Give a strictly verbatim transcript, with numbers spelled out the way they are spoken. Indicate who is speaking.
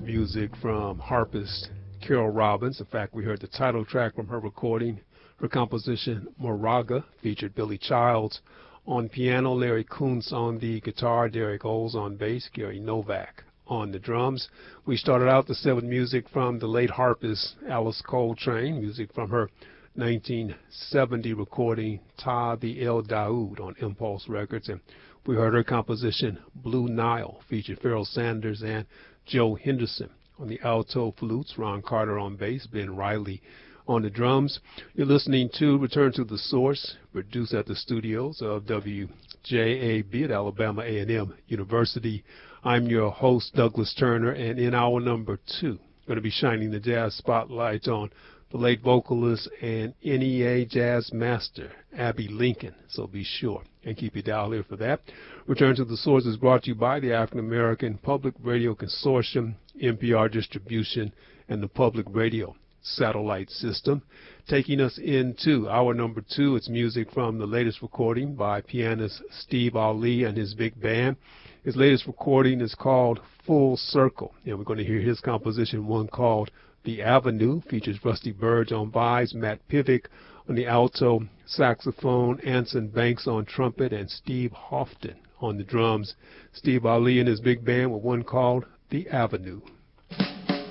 Speaker 1: music from harpist Carol Robbins. In fact, we heard the title track from her recording. Her composition, Moraga, featured Billy Childs on piano, Larry Kuntz on the guitar, Derek Oles on bass, Gary Novak on the drums. We started out the set with music from the late harpist Alice Coltrane, music from her nineteen seventy recording, Ta the El Daoud, on Impulse Records. And we heard her composition, Blue Nile, featured Pharoah Sanders and Joe Henderson on the alto flutes, Ron Carter on bass, Ben Riley on the drums. You're listening to Return to the Source, produced at the studios of W J A B at Alabama A and M University. I'm your host, Douglas Turner, and in hour number two, I'm going to be shining the jazz spotlight on the late vocalist and N E A jazz master, Abbey Lincoln. So be sure and keep your dial here for that. Return to the Source is brought to you by the African American Public Radio Consortium, N P R Distribution, and the Public Radio Satellite System. Taking us into hour number two, it's music from the latest recording by pianist Steve Ali and his big band. His latest recording is called Full Circle, and we're going to hear his composition, one called The Avenue, features Rusty Burge on vibes, Matt Pivick on the alto saxophone, Anson Banks on trumpet, and Steve Houghton on the drums. Steve Ali and his big band with one called The Avenue.